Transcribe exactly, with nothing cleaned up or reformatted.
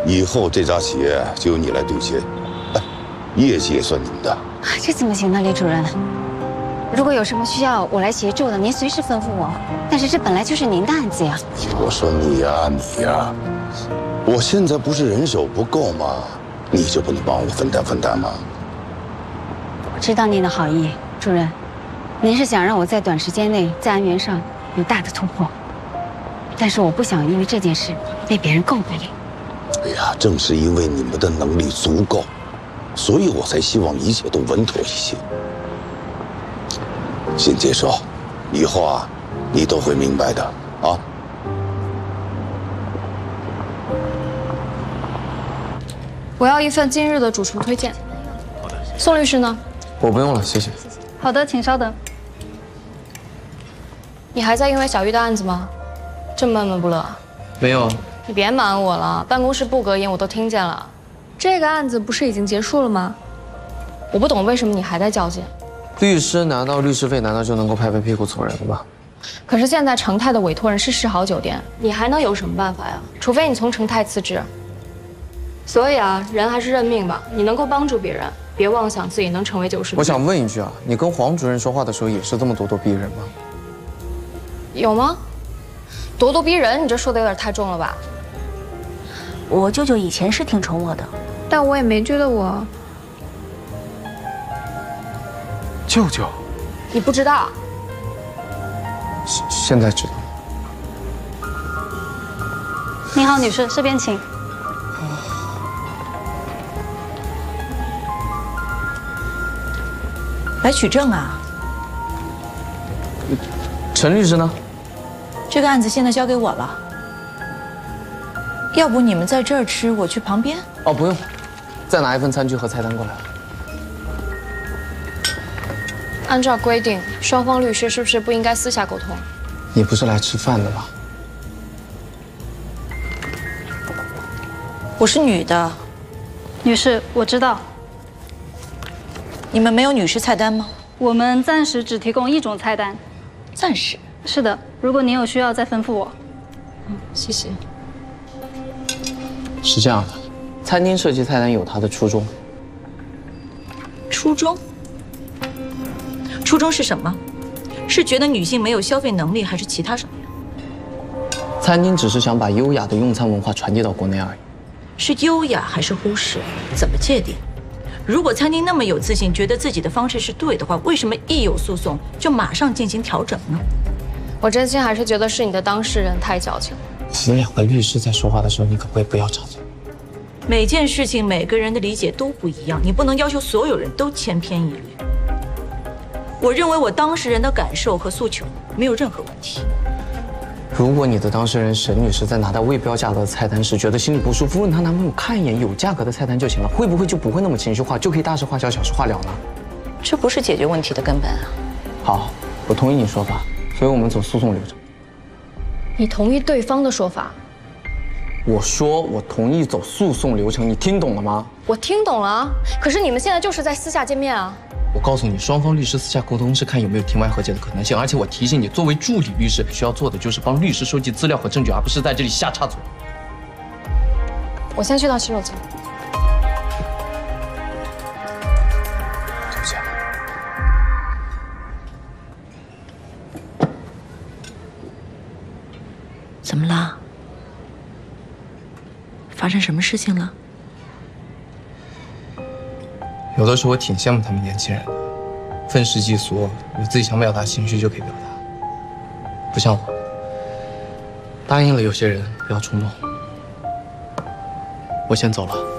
以后这家企业就由你来对接，哎，业绩也算你们的。 这怎么行呢，李主任？如果有什么需要我来协助的，您随时吩咐我。但是这本来就是您的案子呀。 我说你呀，你呀，我现在不是人手不够吗？你就不能帮我分担分担吗？ 我知道您的好意，主任，您是想让我在短时间内在案源上有大的突破，但是我不想因为这件事被别人诟病。 哎呀，正是因为你们的能力足够，所以我才希望一切都稳妥一些。先接受，以后啊，你都会明白的啊。 我要一份今日的主厨推荐。好的。宋律师呢？ 我不用了，谢谢。 好的，请稍等。你还在因为小玉的案子吗？这么闷闷不乐？ 没有。 你别瞒我了，办公室不隔音，我都听见了。这个案子不是已经结束了吗？我不懂为什么你还在较劲。 律师拿到律师费，难道就能够拍拍屁股走人了吗？ 可是现在成泰的委托人是世豪酒店，你还能有什么办法呀？除非你从成泰辞职。所以啊，人还是认命吧。你能够帮助别人，别妄想自己能成为九十度。 我想问一句啊，你跟黄主任说话的时候也是这么咄咄逼人吗？ 有吗？咄咄逼人，你这说的有点太重了吧？ 我舅舅以前是挺宠我的， 但我也没觉得我。 舅舅， 你不知道？ 现现在知道。 您好，女士，这边请。 来取证啊？ 陈律师呢？ 这个案子现在交给我了。要不你们在这儿吃，我去旁边。 哦，不用，再拿一份餐具和菜单过来。 按照规定，双方律师是不是不应该私下沟通？ 你不是来吃饭的吗？ 我是女的， 女士，我知道。 你们没有女士菜单吗？ 我们暂时只提供一种菜单。 暂时。 是的，如果您有需要再吩咐我。 嗯，谢谢。 是这样的，餐厅设计菜单有它的初衷。 初衷？初衷是什么？是觉得女性没有消费能力，还是其他什么呀？ 餐厅只是想把优雅的用餐文化传递到国内而已。 是优雅还是忽视？怎么界定？如果餐厅那么有自信，觉得自己的方式是对的话，为什么一有诉讼就马上进行调整呢？ 我真心还是觉得是你的当事人太矫情了。 你们两个律师在说话的时候，你可不可以不要吵架？ 每件事情每个人的理解都不一样，你不能要求所有人都千篇一律。我认为我当事人的感受和诉求没有任何问题。 如果你的当事人沈女士在拿到未标价格的菜单时觉得心里不舒服，问她男朋友看一眼有价格的菜单就行了，会不会就不会那么情绪化，就可以大事化小，小事化了呢？ 这不是解决问题的根本啊！ 好，我同意你说法，所以我们走诉讼流程。 你同意对方的说法？ 我说我同意走诉讼流程，你听懂了吗？ 我听懂了啊，可是你们现在就是在私下见面啊。 我告诉你，双方律师私下沟通是看有没有庭外和解的可能性，而且我提醒你，作为助理律师，需要做的就是帮律师收集资料和证据，而不是在这里瞎插嘴。 我先去趟洗手间。 对不起啊。 怎么了？发生什么事情了？ 有的时候我挺羡慕他们年轻人的，愤世嫉俗，有自己想表达情绪就可以表达，不像我，答应了有些人不要冲动。我先走了。